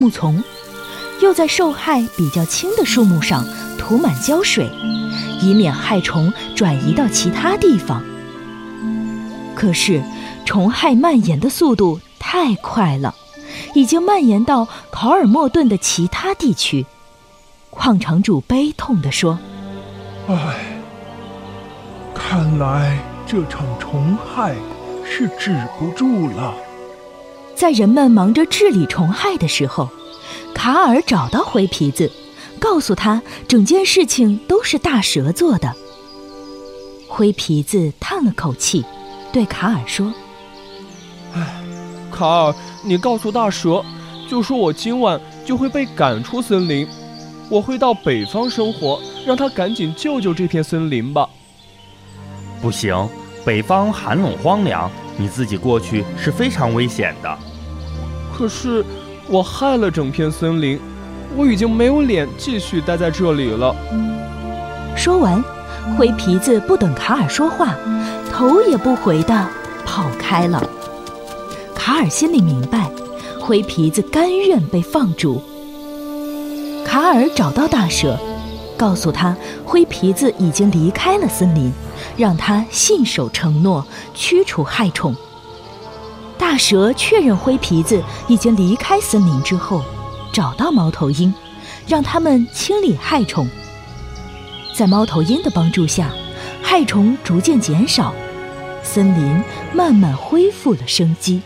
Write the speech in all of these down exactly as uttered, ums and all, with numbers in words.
木丛，又在受害比较轻的树木上涂满胶水，以免害虫转移到其他地方。可是虫害蔓延的速度太快了，已经蔓延到考尔莫顿的其他地区。矿场主悲痛地说： 唉，看来这场虫害是止不住了。 在人们忙着治理虫害的时候，卡尔找到灰皮子，告诉他整件事情都是大蛇做的。灰皮子叹了口气，对卡尔说： 唉，卡尔，你告诉大蛇，就说我今晚就会被赶出森林，我会到北方生活，让他赶紧救救这片森林吧。 不行，北方寒冷荒凉，你自己过去是非常危险的。 可是我害了整片森林，我已经没有脸继续待在这里了。 说完，灰皮子不等卡尔说话，头也不回地跑开了。卡尔心里明白，灰皮子甘愿被放逐。卡尔找到大蛇，告诉他灰皮子已经离开了森林，让他信守承诺，驱除害虫。大蛇确认灰皮子已经离开森林之后，找到猫头鹰，让他们清理害虫。在猫头鹰的帮助下，害虫逐渐减少，森林慢慢恢复了生机。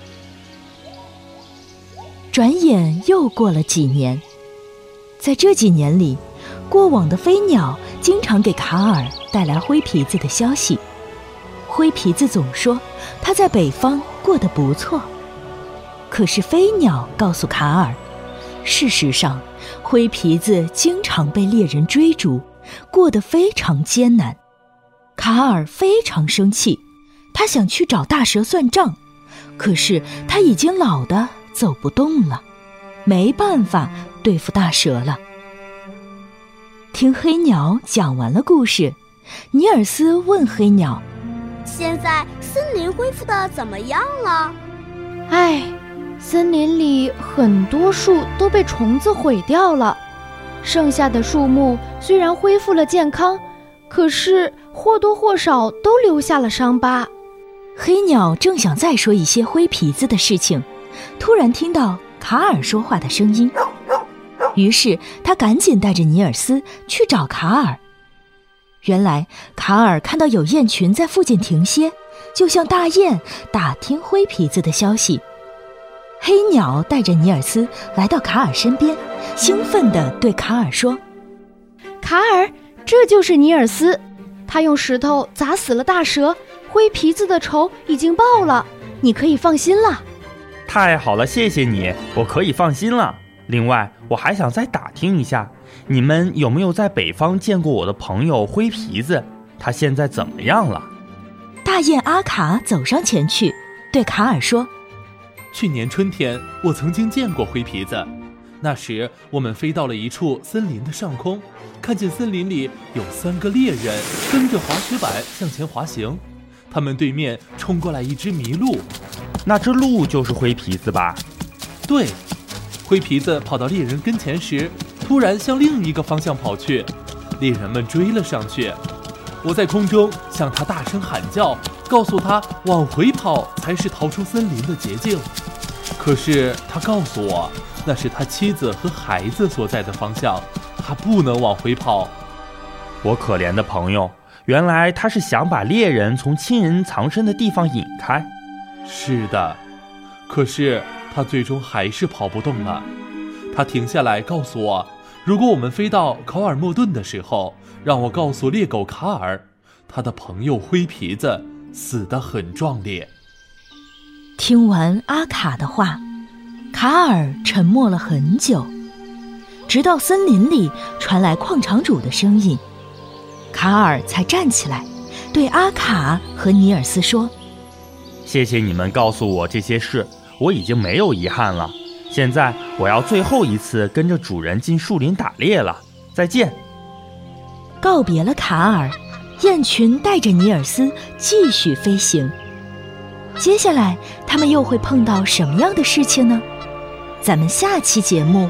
转眼又过了几年，在这几年里，过往的飞鸟经常给卡尔带来灰皮子的消息。灰皮子总说他在北方过得不错，可是飞鸟告诉卡尔，事实上灰皮子经常被猎人追逐，过得非常艰难。卡尔非常生气，他想去找大蛇算账，可是他已经老得走不动了，没办法对付大蛇了。听黑鸟讲完了故事，尼尔斯问黑鸟： 现在森林恢复得怎么样了？ 唉，森林里很多树都被虫子毁掉了，剩下的树木虽然恢复了健康，可是或多或少都留下了伤疤。 黑鸟正想再说一些灰皮子的事情，突然听到卡尔说话的声音，于是他赶紧带着尼尔斯去找卡尔。原来卡尔看到有雁群在附近停歇，就向大雁打听灰皮子的消息。黑鸟带着尼尔斯来到卡尔身边，兴奋地对卡尔说： 卡尔，这就是尼尔斯，他用石头砸死了大蛇，灰皮子的仇已经报了，你可以放心了。 太好了，谢谢你，我可以放心了。另外，我还想再打听一下，你们有没有在北方见过我的朋友灰皮子？他现在怎么样了？ 大雁阿卡走上前去，对卡尔说： 去年春天，我曾经见过灰皮子。那时，我们飞到了一处森林的上空，看见森林里有三个猎人蹬着滑雪板向前滑行，他们对面冲过来一只麋鹿。 那只鹿就是灰皮子吧？ 对。灰皮子跑到猎人跟前时，突然向另一个方向跑去，猎人们追了上去。我在空中向他大声喊叫，告诉他往回跑才是逃出森林的捷径。可是他告诉我，那是他妻子和孩子所在的方向，他不能往回跑。 我可怜的朋友，原来他是想把猎人从亲人藏身的地方引开。 是的，可是他最终还是跑不动了。他停下来告诉我，如果我们飞到考尔莫顿的时候，让我告诉猎狗卡尔，他的朋友灰皮子死得很壮烈。 听完阿卡的话，卡尔沉默了很久，直到森林里传来矿场主的声音，卡尔才站起来，对阿卡和尼尔斯说： 谢谢你们告诉我这些事，我已经没有遗憾了。现在我要最后一次跟着主人进树林打猎了，再见。 告别了卡尔，雁群带着尼尔斯继续飞行。接下来他们又会碰到什么样的事情呢？咱们下期节目